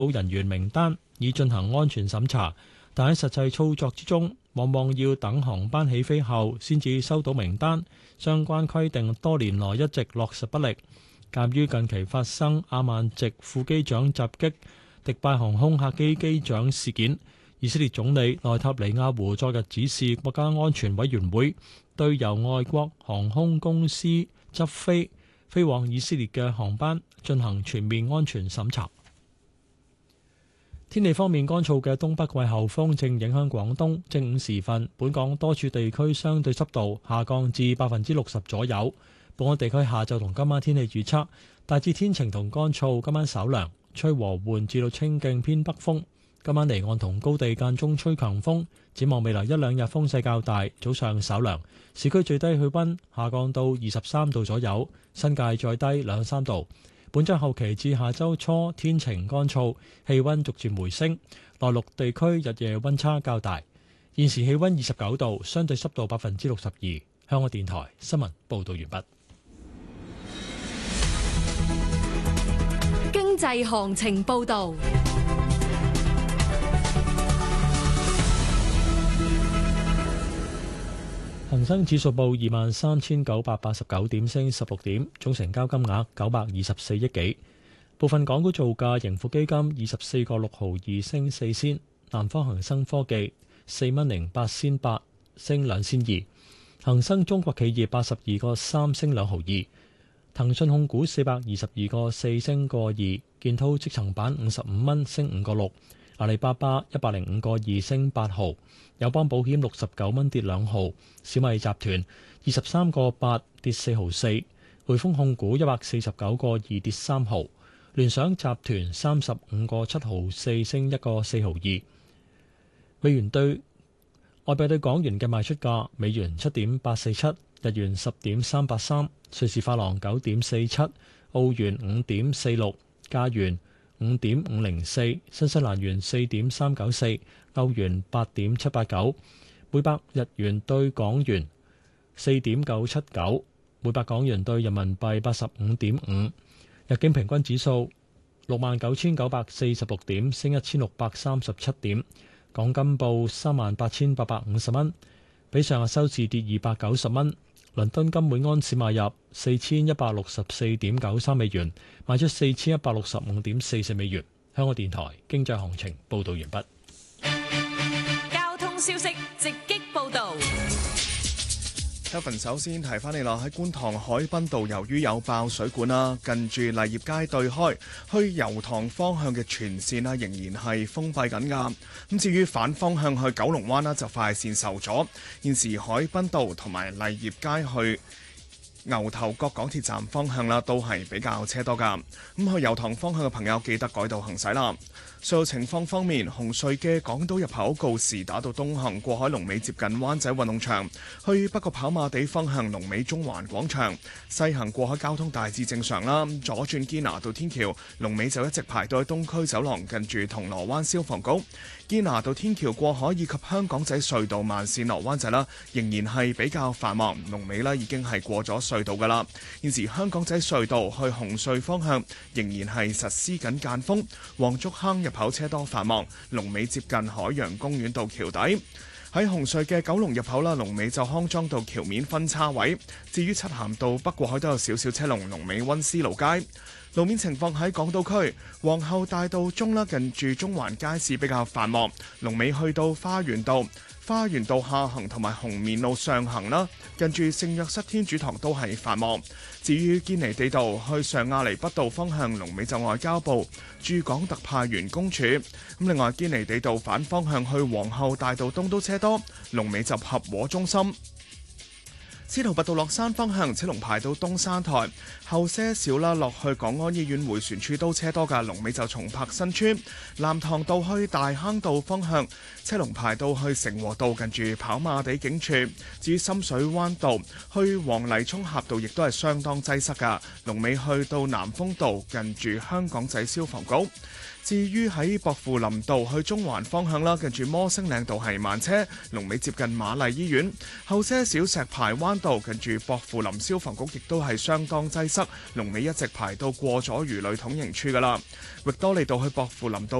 人員名單，以進行安全審查。但喺實際操作之中，往往要等航班起飛後先至收到名單。相關規定多年來一直落實不力。鑑於近期發生阿曼籍副機長襲擊迪拜航空客機機長事件，以色列總理內塔尼亞胡昨日指示國家安全委員會對由外國航空公司執飛往以色列嘅航班進行全面安全審查。天氣方面，乾燥嘅東北季候風正影響廣東。正午時分，本港多處地區相對濕度下降至60%左右。本港地區下晝同今晚天氣預測大致天晴同乾燥，今晚稍涼，吹和緩至到清勁偏北風。今晚離岸同高地間中吹強風。展望未來一兩日風勢較大，早上稍涼，市區最低氣溫下降到23度左右，新界再低2-3度。本週後期至下週初天晴乾燥，氣溫逐漸回升。內陸地區日夜溫差較大。現時氣溫29度，相對濕度62%。香港電台新聞報道完畢。 經濟行情報道。 恒生指數報23,989點，升16點，總成交金額924億幾。部分港股造價，盈富基金24個6毫2升4仙，南方恒生科技4蚊08仙8升2仙2，恒生中國企業82個3升2毫2，騰訊控股422個4升個2，建滔積層板55蚊升5個6，阿里巴巴105個2升8毫，友邦保險69蚊跌2毫，小米集團23個8跌4毫4，匯豐控股149個2跌3毫，聯想集團35個7毫4升1個4毫2。美元對外幣對港元嘅賣出價：美元7.847，日元10.383，瑞士法郎9.47，澳元5.46，加元5.504，新西蘭元4.394，歐元8.789，每百日元對港元4.979，每百港元對人民幣85.5。日經平均指數69,946點，升1637點。港金報38,850蚊，比上日收市跌290蚊。倫敦金每安士買入4164.93美元，賣出4165.44美元。香港電台經濟行情報道完畢。 交通消息直擊報道。 Kevin 首先提翻你啦，喺觀塘海濱道，由於有爆水管啦，近住勵業街對開去油塘方向嘅全線啦，仍然係封閉緊㗎。咁至於反方向去九龍灣啦，就快線受阻。現時海濱道同埋勵業街去牛頭角港鐵站方向啦，都係比較車多㗎。咁去油塘方向嘅朋友記得改道行駛啦。隧道情況方面，紅隧嘅港島入口告士打道東行過海龍尾接近灣仔運動場，去北角跑馬地方向龍尾中環廣場，西行過海交通大致正常啦。左轉堅拿道天橋龍尾就一直排到去東區走廊近住銅鑼灣消防局。堅拿道天橋過海以及香港仔隧道慢線落灣仔啦，仍然係比較繁忙，龍尾啦已經係過咗隧道噶啦。現時香港仔隧道去紅隧方向仍然係實施緊間封，黃竹坑入口車多繁忙，龍尾接近海洋公園道橋底。喺紅隧嘅九龍入口啦，龍尾就康莊道橋面分叉位。至於漆咸道北過海都有少少車龍，龍尾溫思勞街。路面情況喺港島區皇后大道中啦，近住中環街市比較繁忙，龍尾去到花園道。花園道下行同埋紅棉路上行啦，近住聖約瑟天主堂都係繁忙。至於堅尼地道去上亞厘畢道方向，龍尾就外交部駐港特派員公署。咁另外堅尼地道反方向去皇后大道東都車多，龍尾就合和中心。司徒拔道落山方向，車龍排到東山台，後些少啦，落去港安醫院迴旋處都車多㗎，龍尾就松柏新村。南塘道去大坑道方向，車龍排到去成和道近住跑馬地警署。至於深水灣道去黃泥涌峽道，亦都係相當擠塞㗎，龍尾去到南豐道近住香港仔消防局。 至於喺薄扶林道去中環方向啦，近住摩星嶺道係慢車，龍尾接近瑪麗醫院。後些少石排灣道近住薄扶林消防局亦都係相當擠塞，龍尾一直排到過咗魚類統營處噶啦。域多利道去薄扶林道